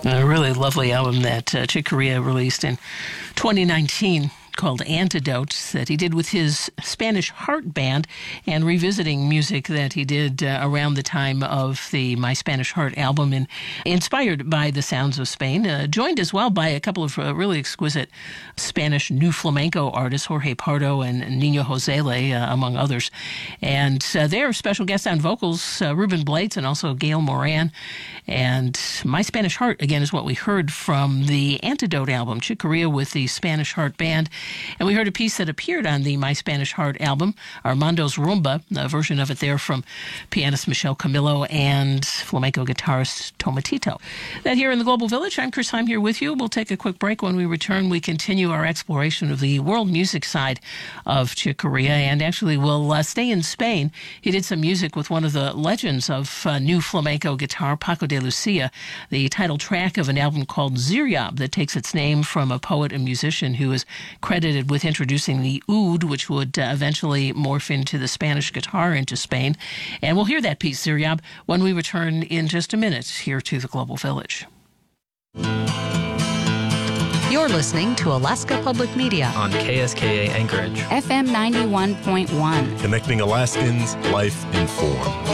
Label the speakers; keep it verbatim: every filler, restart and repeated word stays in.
Speaker 1: A really lovely album that uh, Chick Corea released in twenty nineteen called Antidote, that he did with his Spanish Heart Band, and revisiting music that he did uh, around the time of the My Spanish Heart album, and inspired by the sounds of Spain, uh, joined as well by a couple of uh, really exquisite Spanish new flamenco artists, Jorge Pardo and Nino Josele, uh, among others. And uh, they're special guests on vocals, uh, Ruben Blades and also Gail Moran. And My Spanish Heart, again, is what we heard from the Antidote album, Chick Corea with the Spanish Heart Band. And we heard a piece that appeared on the My Spanish Heart album, Armando's Rumba, a version of it there from pianist Michelle Camillo and flamenco guitarist Tomatito. That here in the Global Village, I'm Chris Heim here with you. We'll take a quick break. When we return, we continue our exploration of the world music side of Chick Corea, and actually we'll uh, stay in Spain. He did some music with one of the legends of uh, new flamenco guitar, Paco de Lucia, the title track of an album called Ziryab that takes its name from a poet and musician who is credited with introducing the oud, which would uh, eventually morph into the Spanish guitar into Spain. And we'll hear that piece, Ziryab, when we return in just a minute here to the Global Village.
Speaker 2: You're listening to Alaska Public Media
Speaker 3: on K S K A Anchorage,
Speaker 2: F M ninety-one point one.
Speaker 4: Connecting Alaskans, life in form.